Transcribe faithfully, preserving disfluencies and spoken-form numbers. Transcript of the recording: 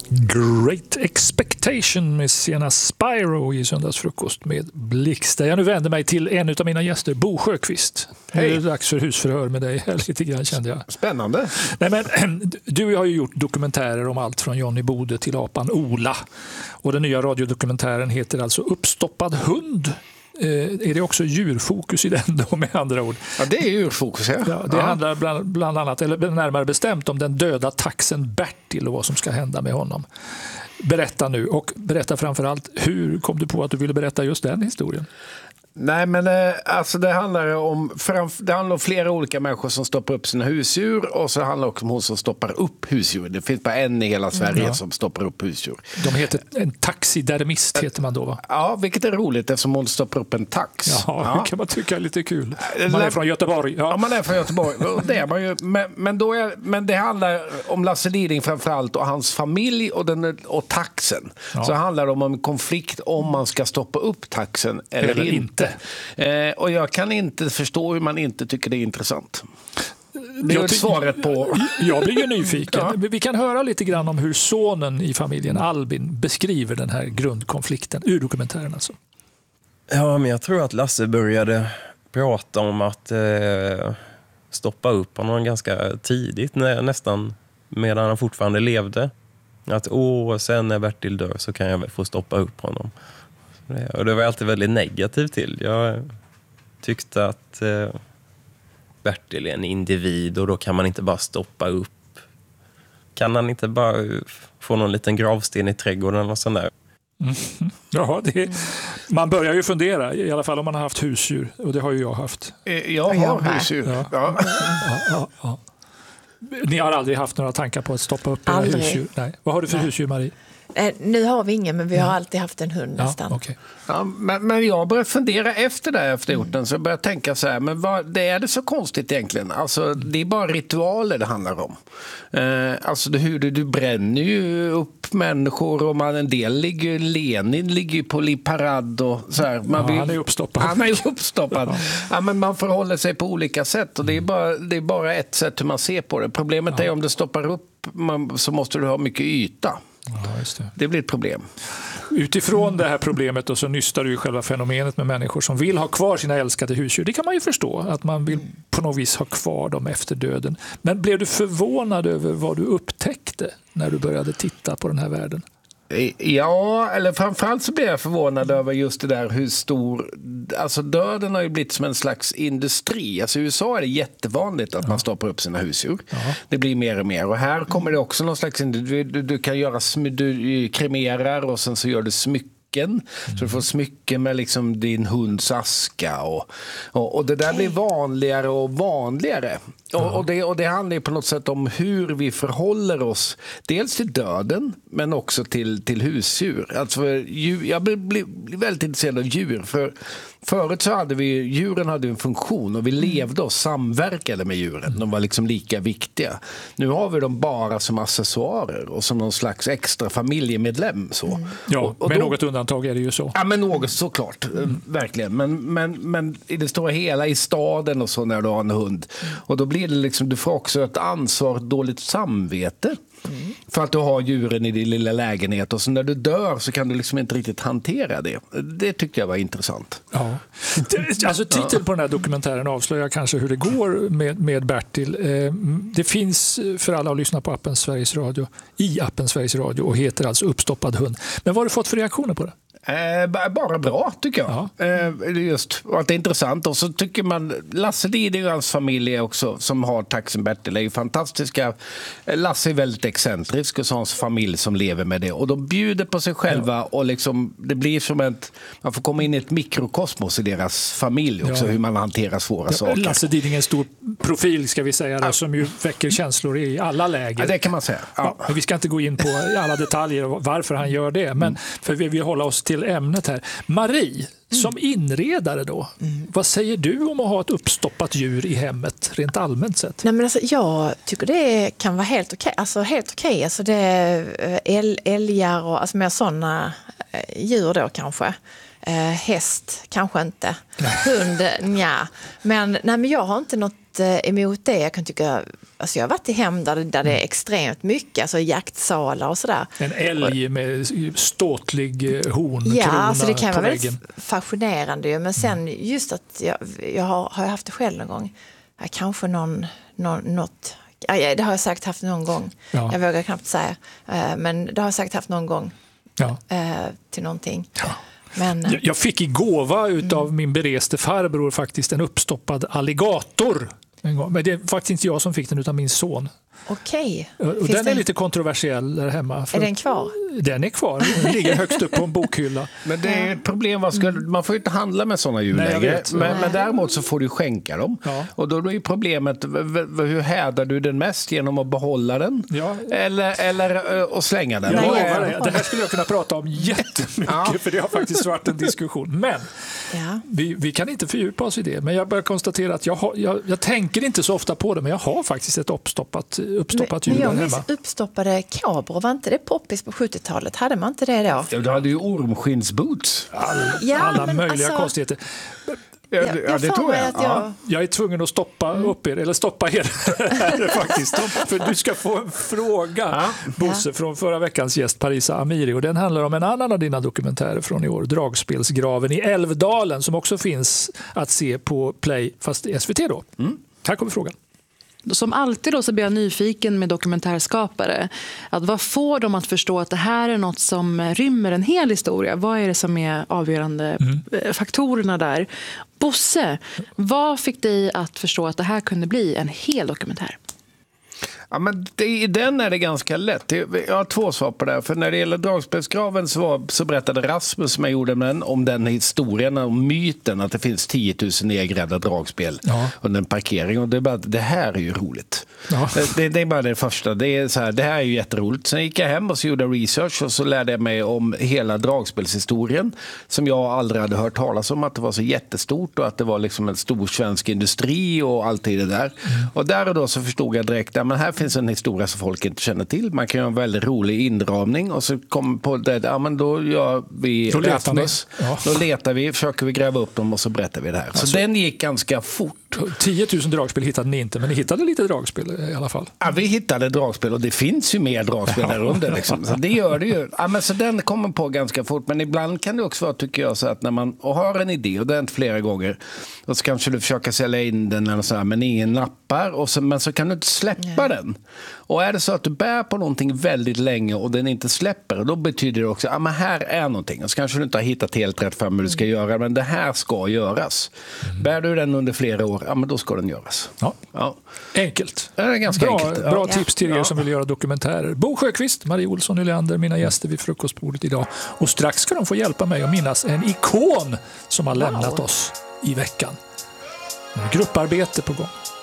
Great Expectation med Sienna Spyro i söndagsfrukost med Blixt. Jag nu vänder mig till en av mina gäster, Bo Sjöqvist. Hej. Nu är det dags för husförhör med dig här lite grann, kände jag. Spännande. Nej, men, du har ju gjort dokumentärer om allt från Johnny Bode till apan Ola. Och den nya radiodokumentären heter alltså Uppstoppad hund. Eh, är det också djurfokus i den då, med andra ord? Ja, det är djurfokus, ja. Ja, det ja. handlar bland, bland annat, eller närmare bestämt, om den döda taxen Bertil och vad som ska hända med honom. Berätta nu, och berätta framförallt, hur kom du på att du ville berätta just den historien? Nej, men eh, alltså det handlar om framf- det handlar om flera olika människor som stoppar upp sina husdjur, och så handlar det också om hon som stoppar upp husdjur. Det finns bara en i hela Sverige mm. som stoppar upp husdjur. De heter en taxidermist, heter man då, va? Ja, vilket är roligt eftersom hon stoppar upp en tax. Ja, ja. Det kan man tycka är lite kul. Man är från Göteborg. Ja, ja man är från Göteborg. Det är man ju. Men, men, då är, men det handlar om Lasse Liding framförallt och hans familj och, den, och taxen. Ja. Så handlar det om en konflikt om man ska stoppa upp taxen eller, eller inte. inte. Eh, och jag kan inte förstå hur man inte tycker det är intressant. Det är jag svaret på... Jag blir ju nyfiken. Ja. Vi kan höra lite grann om hur sonen i familjen, Albin, beskriver den här grundkonflikten ur dokumentären alltså. Ja, men jag tror att Lasse började prata om att eh, stoppa upp honom ganska tidigt, nä- nästan medan han fortfarande levde. Att åh, sen när Bertil dör så kan jag väl få stoppa upp honom. Och det var jag alltid väldigt negativ till. Jag tyckte att eh, Bertil är en individ och då kan man inte bara stoppa upp. Kan han inte bara få någon liten gravsten i trädgården eller sån där? Mm. Ja, det, man börjar ju fundera, i alla fall om man har haft husdjur, och det har ju jag haft. Jag har husdjur. Ja. Ja. Ja, ja, ja. Ni har aldrig haft några tankar på att stoppa upp era husdjur? Nej. Vad har du för Nej. husdjur, Marie? Eh, nu har vi ingen, men vi har ja. alltid haft en hund nästan. Ja, okay. ja, men, men jag började fundera efter det, efter gjort den, så jag började tänka så här, men vad, det är det så konstigt egentligen? Alltså, det är bara ritualer det handlar om. Eh, alltså, det, hur du, du bränner ju upp människor, och man, en del ligger, Lenin ligger ju på parad och så här. Man ja, vill, han är uppstoppad. Han är uppstoppad. ja. Ja, men man förhåller sig på olika sätt, och det är bara, det är bara ett sätt hur man ser på det. Problemet ja. är om det stoppar upp, man, så måste du ha mycket yta. Ja, just det. Det blir ett problem. Utifrån det här problemet och så nystar du ju själva fenomenet med människor som vill ha kvar sina älskade husdjur. Det kan man ju förstå, att man vill på något vis ha kvar dem efter döden. Men blev du förvånad över vad du upptäckte när du började titta på den här världen? Ja, eller framförallt så blev jag förvånad över just det där hur stor... Alltså döden har ju blivit som en slags industri. Alltså i U S A är det jättevanligt att ja. man stoppar upp sina husdjur. Ja. Det blir mer och mer. Och här kommer det också någon slags... Du, du, du kan göra... Du kremerar och sen så gör du smycken. Mm. Så du får smycken med liksom din hunds aska. Och, och, och det där blir vanligare och vanligare. Ja. Och, och, det, och det handlar ju på något sätt om hur vi förhåller oss. Dels till döden, men också till, till husdjur. Alltså, djur, jag blir, blir, blir väldigt intresserad av djur. För förut så hade vi, djuren hade en funktion och vi levde och samverkade med djuren. De var liksom lika viktiga. Nu har vi dem bara som accessoarer och som någon slags extra familjemedlem. Så. Mm. Ja, och, och med då, något undantag är det ju så. Ja, men något såklart. Mm. Verkligen. Men, men, men i det stora hela i staden och så när du har en hund. Och då blir det liksom, du får också ett ansvar, ett dåligt samvete. Mm. För att du har djuren i din lilla lägenhet, och så när du dör så kan du liksom inte riktigt hantera det. Det tyckte jag var intressant. Ja. Alltså titeln på den här dokumentären avslöjar kanske hur det går med, med Bertil. Det finns för alla att lyssna på appen Sveriges Radio, i appen Sveriges Radio, och heter alltså Uppstoppad hund. Men vad har du fått för reaktioner på det? Eh, bara bra tycker jag. Ja. Eh, just att det är intressant. Och så tycker man Lasse Liding och hans familj också, som har taxen Bertil, är ju fantastiska. Lasse är väldigt excentrisk och så hans familj som lever med det. Och de bjuder på sig själva ja. och liksom, det blir som ett, man får komma in i ett mikrokosmos i deras familj också, ja. hur man hanterar svåra ja, saker. Lasse Liding är en stor profil, ska vi säga, ja. som ju väcker känslor i alla läger. Ja, det kan man säga. Ja. Ja, men vi ska inte gå in på alla detaljer varför han gör det, men mm. för vi vill hålla oss till ämnet här. Marie, som inredare då, mm. vad säger du om att ha ett uppstoppat djur i hemmet rent allmänt sett? Nej, men alltså, jag tycker det kan vara helt okej. Alltså helt okej. Alltså det är äl, älgar och alltså mer sådana djur då kanske. Eh, häst kanske inte. Hund, nja. Men, nej, men jag har inte något emot det. Jag kan tycka alltså jag har varit i hem där, där det är extremt mycket, alltså jaktsalar och sådär. En älg med ståtlig horn. Ja, alltså det kan vara väldigt väggen. Fascinerande ju. Men sen just att jag, jag har, har jag haft det själv någon gång. Jag kanske någon, någon, något, ja, det har jag sagt haft någon gång. Ja. Jag vågar knappt säga. Men det har jag sagt haft någon gång. Ja. Till någonting. Ja. Men, jag fick i gåva utav mm. min bereste farbror faktiskt en uppstoppad alligator. En gång. Men det är faktiskt inte jag som fick den utan min son. Okej. Och den det... är lite kontroversiell där hemma. Är den kvar? Den är kvar. Den ligger högst upp på en bokhylla. Men det är ett problem. Vad ska, man får ju inte handla med sådana djur Nej, längre. Men, men däremot så får du skänka dem. Ja. Och då är ju problemet, hur härdar du den mest? Genom att behålla den? Ja. Eller, eller att slänga den? Jag lovar det. Det här skulle jag kunna prata om jättemycket. Ja. För det har faktiskt varit en diskussion. Men ja. vi, vi kan inte fördjupa oss i det. Men jag börjar konstatera att jag, har, jag, jag tänker inte så ofta på det. Men jag har faktiskt ett uppstoppat, uppstoppat djur där hemma. Men jag uppstoppade kabror. Var inte det poppis på sjuttiotalet? Hade man inte det då? Ja, du hade ju ormskinsboots. All, ja, alla möjliga alltså... konstigheter. Ja, jag, ja, det tror jag. Att jag... Ja, jag är tvungen att stoppa mm. upp er, eller stoppa er här faktiskt. För du ska få en fråga, ja. Bosse, från förra veckans gäst Parisa Amiri. Och den handlar om en annan av dina dokumentärer från i år, Dragspelsgraven i Älvdalen, som också finns att se på Play, fast S V T då. Mm. Här kommer frågan. Som alltid då så blir jag nyfiken med dokumentärskapare. Att vad får dem att förstå att det här är något som rymmer en hel historia? Vad är det som är avgörande mm. faktorerna där? Bosse, vad fick dig att förstå att det här kunde bli en hel dokumentär? Ja, men det, i den är det ganska lätt. Jag har två svar på det. För när det gäller Dragspelsgraven så, var, så berättade Rasmus som jag gjorde med den, om den historien, om myten att det finns tio tusen nedgrävda dragspel ja. under en parkering. Och det, är bara, det här är ju roligt. Ja. Det, det är bara det första. Det, är så här, det här är ju jätteroligt. Sen gick jag hem och så gjorde research och så lärde jag mig om hela dragspelshistorien som jag aldrig hade hört talas om. Att det var så jättestort och att det var liksom en stor svensk industri och allt det där. Mm. Och där och då så förstod jag direkt att här finns en historia som folk inte känner till. Man kan göra en väldigt rolig inramning och så kommer på det, ja men då gör vi då letar, ni. Ja. Då letar vi, försöker vi gräva upp dem och så berättar vi det här. Så alltså, den gick ganska fort. tio tusen dragspel hittade ni inte, men ni hittade lite dragspel i alla fall. Ja, vi hittade dragspel och det finns ju mer dragspel ja. där under. Liksom. Så det gör det ju. Ja, men så den kommer på ganska fort, men ibland kan det också vara, tycker jag, så att när man har en idé, och det har inte flera gånger, och så kanske du försöker sälja in den eller så här, men ingen nappar, och så, men så kan du inte släppa ja. den. Och är det så att du bär på någonting väldigt länge och den inte släpper, då betyder det också att ah, här är någonting. Och så kanske du inte har hittat helt rätt för hur du ska mm. göra, men det här ska göras. Mm. Bär du den under flera år, ja, men då ska den göras. Ja. Ja. Enkelt. Det är ganska bra, enkelt. Bra ja. tips till er ja. som vill göra dokumentärer. Bo Sjöqvist, Marie Olsson Nylander, mina gäster vid frukostbordet idag. Och strax ska de få hjälpa mig att minnas en ikon som har lämnat wow. oss i veckan. Grupparbete på gång.